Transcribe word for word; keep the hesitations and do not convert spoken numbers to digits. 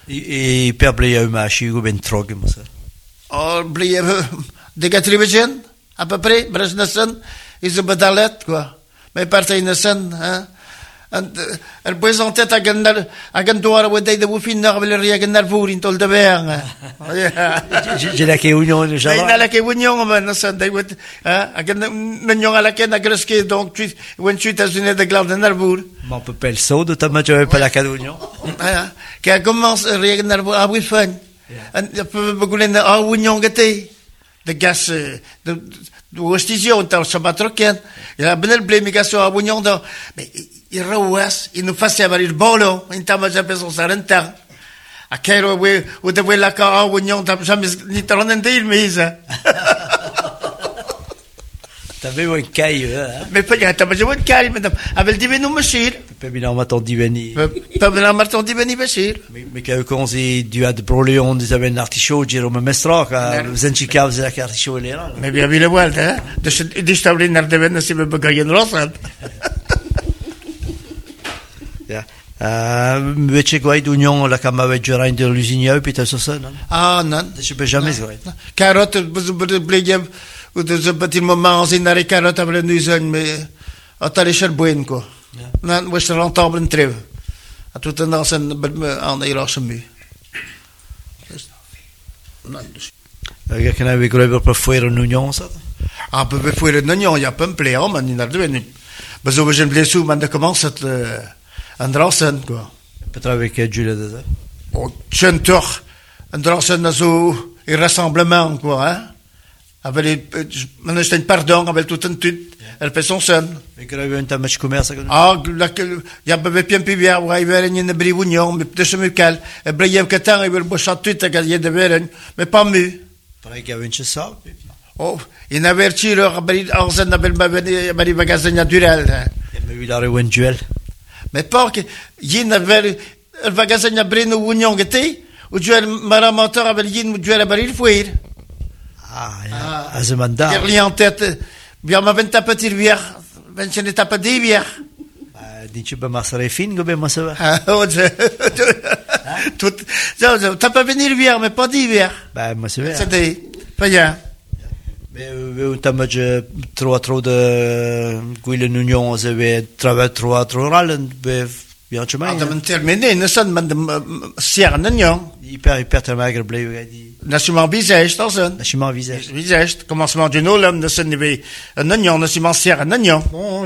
I, i per bli au machi go ben trog mo ça. Oh, bli de gatrivision, à peu près, Bresnassen, ils ont badalet, quoi. Mais partait innocent, hein. El presentet a gandar a gandora wedai de bufinna qabel riya gandar furin tol de bern. J'ai la ke union de Dai na la ke union man san dai wet a gan nanyon ala ken a greske donc tu when tu t'as une de glad gandar bur. On peut pas le saut de ta major pas la ke union. Qui a commencé riya gandar bur a wi fan. An peut begulen a union gete. De gas de hostisio ta sabatroken. Il a benel blémication a union de mais il rawas il nous fasse avoir le bolo in ta maja peso sarenta a kero we o de we la ka a union ta jamais ni tronen de il misa t'avais un caille mais pas ta maja un caille madame avec divenu machir pas bien ma ton diveni pas bien ma ton diveni bashir mais mais que quand c'est du ad broleon des aven artichaut Jérôme Mestra ka zenchika vous la artichaut là mais bien bien voilà hein de de stabli nar de ben si be bagayen rosad Invece guai d'union la cama veggera in dell'usigno e pita sosa non? Ah non, je peux jamais guai. Carotte blegem ou de ce petit moment en sinare carotte avec nous mais à tale cher buen ko. Non, was rentable en trev. A tout un dans en en Irache mu. Non. Che che avevi grever per fuori un'union sa? Ah, per fuori un'union, il y a pas plein homme in der devenu. Mais so je blessu man de commence at Androssen, quoi. Peut-être que Jules de ça. Oh, Tchentor, Androssen a zo il rassemblement, quoi, hein. Avec les, maintenant je pardon, avec tout un tout, elle fait son son. Mais que avait un match commerce. Ah, la que, il y a pas bien plus bien, ouais, il y a une brivunion, mais peut-être me cal, et brillem que tant, il veut bosser tout, il y a de veren, mais pas mieux. Pareil qu'il y avait une chasse. Oh, il n'avait pas leur, Arsen n'avait pas venu, mais il va gagner naturel. Mais il a eu un duel. Mais pas que, yin avait, elle va gagner à Breno Union gâté, ou duel maramateur avec yin, ou duel à Baril Fouir. Ah, à ce mandat. Il y a en tête, bien ma vingt petit vieux, vingt je n'ai pas dit vieux. Dici pas ma sera fin, comme ma sera. Ah, oh, tout, t'as pas venir vieux, mais pas dit vieux. Bah, ma sera. C'était, pas bien. Mais un tamage trop trop de quelle union avait travaillé trop trop râle bien tu m'as ah de terminer ne sont man sier n'union hyper hyper tamagre bleu dit national visage dans un national visage visage commencement du nom l'homme ne se n'avait un union national sier n'union